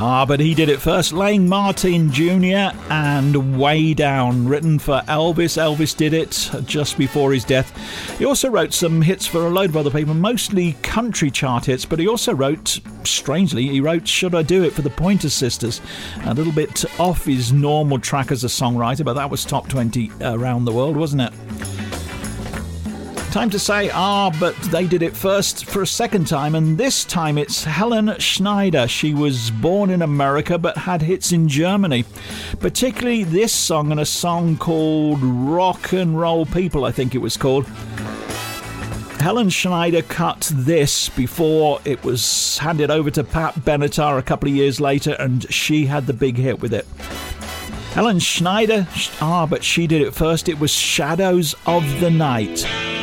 But he did it first. Lang Martin Jr. and Way Down, written for Elvis. Elvis did it just before his death. He also wrote some hits for a load of other people, mostly country chart hits, but he also wrote, strangely, he wrote Should I Do It for the Pointer Sisters. A little bit off his normal track as a songwriter, but that was top 20 around the world, wasn't it? Time to say, but they did it first for a second time, and this time it's Helen Schneider. She was born in America but had hits in Germany, particularly this song and a song called Rock and Roll People, I think it was called. Helen Schneider cut this before it was handed over to Pat Benatar a couple of years later, and she had the big hit with it. Helen Schneider, but she did it first. It was Shadows of the Night.